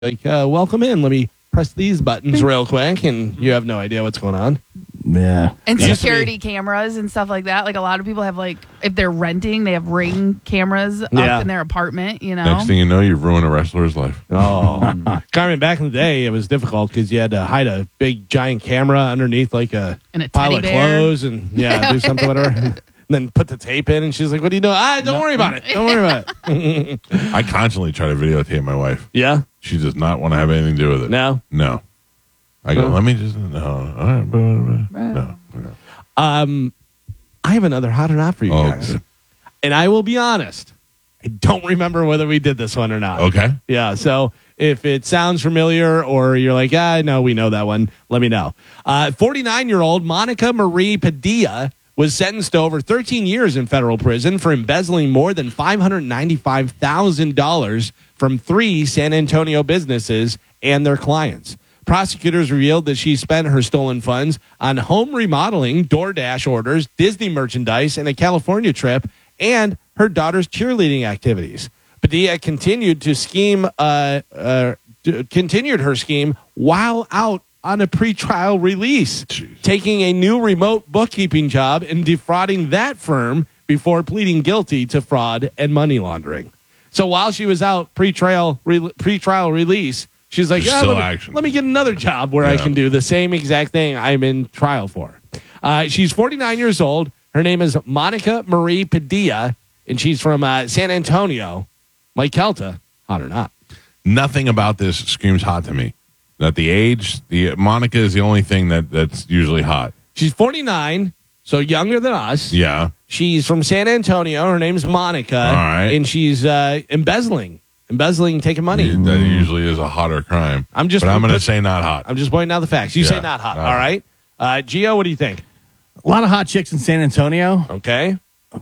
like, welcome in. Let me press these buttons real quick, and you have no idea what's going on. Yeah. And security cameras and stuff like that. Like a lot of people have, like, if they're renting, they have Ring cameras up in their apartment, you know? Next thing you know, you've ruined a wrestler's life. Oh. Carmen, back in the day, it was difficult because you had to hide a big, giant camera underneath, like, a pile of clothes and, do something, whatever. And then put the tape in, and she's like, what are you doing? Don't worry about it. Don't worry about it. I constantly try to videotape my wife. Yeah? She does not want to have anything to do with it. No? No. I go, let me just, no. All right, no. I have another hot or not for you guys. Good. And I will be honest, I don't remember whether we did this one or not. Okay. Yeah, so if it sounds familiar or you're like, no, we know that one, let me know. 49-year-old Monica Marie Padilla was sentenced to over 13 years in federal prison for embezzling more than $595,000 from 3 San Antonio businesses and their clients. Prosecutors revealed that she spent her stolen funds on home remodeling, DoorDash orders, Disney merchandise, and a California trip, and her daughter's cheerleading activities. Padilla continued her scheme while out on a pretrial release, taking a new remote bookkeeping job and defrauding that firm before pleading guilty to fraud and money laundering. So while she was out pretrial release, she's like, let me get another job where I can do the same exact thing I'm in trial for. She's 49 years old. Her name is Monica Marie Padilla, and she's from San Antonio. Mike Kelta, hot or not? Nothing about this screams hot to me. That the age, Monica is the only thing that's usually hot. She's 49, so younger than us. Yeah. She's from San Antonio. Her name's Monica. All right. And she's embezzling, taking money. That usually is a hotter crime. I'm going to say not hot. I'm just pointing out the facts. You say not hot. All right. Gio, what do you think? A lot of hot chicks in San Antonio. Okay.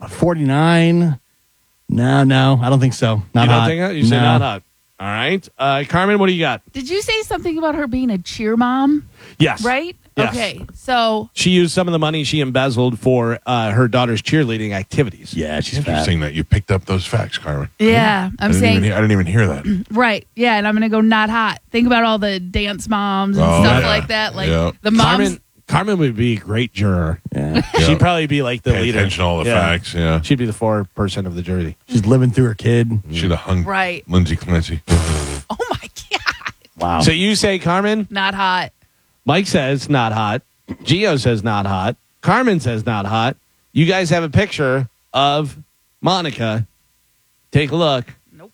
49. No, I don't think so. Not you hot. Don't think you say not hot. All right. Carmen, what do you got? Did you say something about her being a cheer mom? Yes. Right? Yes. Okay. So she used some of the money she embezzled for her daughter's cheerleading activities. Yeah, she's interesting that you picked up those facts, Carmen. Yeah, I didn't even hear that. Right. Yeah, and I'm going to go not hot. Think about all the dance moms and stuff like that. Like the moms. Carmen would be a great juror. Yeah. She'd probably be like the leader. Attention to all the facts, yeah. She'd be the 4% of the jury. She's living through her kid. She'd have hung Lindsay Clancy. Oh, my God. Wow. So you say, Carmen? Not hot. Mike says not hot. Gio says not hot. Carmen says not hot. You guys have a picture of Monica. Take a look. Nope.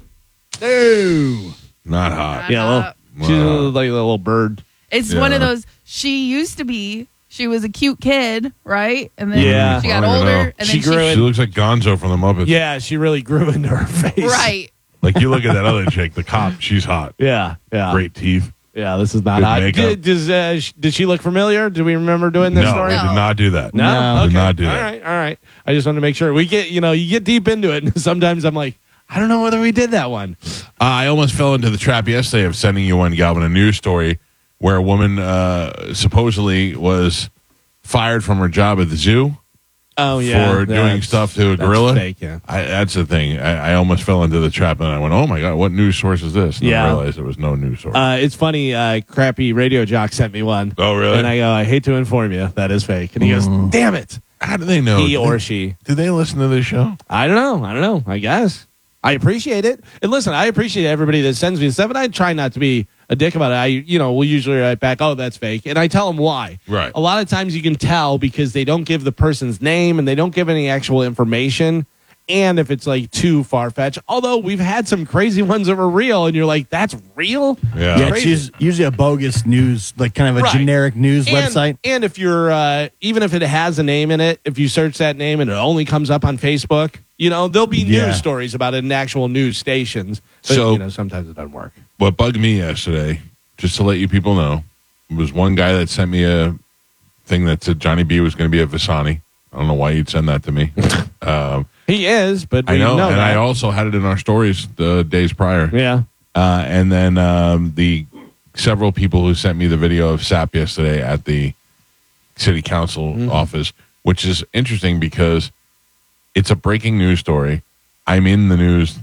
No. Not hot. Not hot. She's like a little bird. It's one of those, she was a cute kid, right? And then she got older. And she looks like Gonzo from the Muppets. Yeah, she really grew into her face. Right. Like you look at that other chick, the cop, she's hot. Yeah. Great teeth. Yeah, this is not Good hot. makeup. Did she look familiar? Do we remember doing this story? No, we did not do that. No? We Okay. did not do that. All right. I just wanted to make sure. We get, you get deep into it, and sometimes I'm like, I don't know whether we did that one. I almost fell into the trap yesterday of sending you one, Galvin, a news story where a woman supposedly was fired from her job at the zoo. Oh, yeah. For doing stuff to a gorilla. That's fake, yeah. That's the thing. I almost fell into the trap, and I went, oh, my God, what news source is this? And I realized there was no news source. It's funny. Crappy Radio Jock sent me one. Oh, really? And I go, I hate to inform you, that is fake. And he goes, damn it. How do they know? He or she. Do they listen to this show? I don't know. I guess. I appreciate it. And listen, I appreciate everybody that sends me stuff, and I try not to be a dick about it. We'll usually write back, oh, that's fake. And I tell them why. Right. A lot of times you can tell because they don't give the person's name and they don't give any actual information. And if it's like too far-fetched, although we've had some crazy ones that were real, and you're like, that's real? Yeah. It's usually a bogus news, like kind of a generic news website. And if you're, even if it has a name in it, if you search that name and it only comes up on Facebook, there'll be news stories about it in actual news stations. But, So, sometimes it doesn't work. What bugged me yesterday, just to let you people know, was one guy that sent me a thing that said Johnny B was going to be at Visani. I don't know why you'd send that to me. He is, but I know, and that. I also had it in our stories the days prior. Yeah. And then the several people who sent me the video of SAP yesterday at the city council office, which is interesting because it's a breaking news story. I'm in the news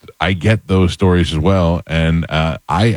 I get those stories as well, and I